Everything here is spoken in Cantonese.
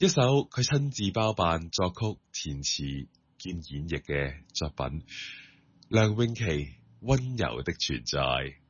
一首佢親自包辦作曲、填詞兼演繹嘅作品，梁詠琪《溫柔的存在》。